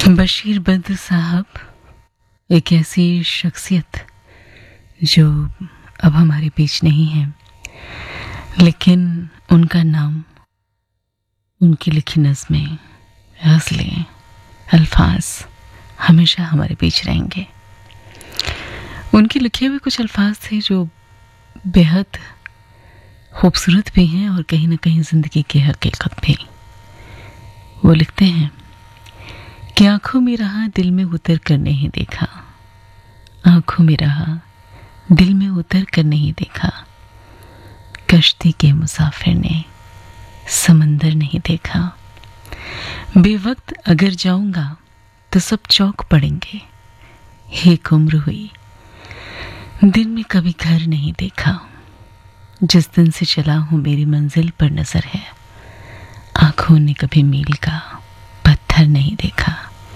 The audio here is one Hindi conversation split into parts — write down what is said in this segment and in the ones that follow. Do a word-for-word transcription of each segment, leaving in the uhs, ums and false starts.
बशीर बद्र साहब एक ऐसी शख्सियत जो अब हमारे बीच नहीं है, लेकिन उनका नाम, उनकी लिखी नज़में, गज़लें, अल्फाज हमेशा हमारे बीच रहेंगे। उनके लिखे हुए कुछ अल्फाज थे जो बेहद खूबसूरत भी हैं और कहीं ना कहीं ज़िंदगी की हकीकत भी। वो लिखते हैं कि आंखों में रहा दिल में उतर कर नहीं देखा, आंखों में रहा दिल में उतर कर नहीं देखा, कश्ती के मुसाफिर ने समंदर नहीं देखा। बेवक्त अगर जाऊंगा तो सब चौक पड़ेंगे, एक उम्र हुई दिन में कभी घर नहीं देखा। जिस दिन से चला हूं मेरी मंजिल पर नजर है, आंखों ने कभी मील का पत्थर नहीं देखा।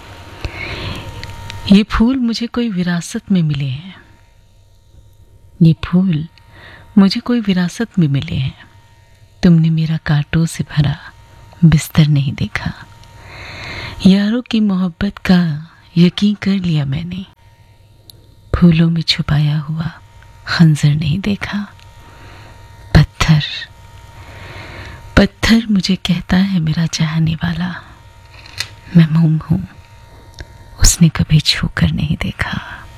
ये फूल मुझे कोई विरासत में मिले हैं, ये फूल मुझे कोई विरासत में मिले हैं। तुमने मेरा कांटों से भरा बिस्तर नहीं देखा। यारों की मोहब्बत का यकीन कर लिया मैंने, फूलों में छुपाया हुआ खंजर नहीं देखा। पत्थर पत्थर मुझे कहता है मेरा चाहने वाला, मैं मोम हूं उसने कभी छू कर नहीं देखा।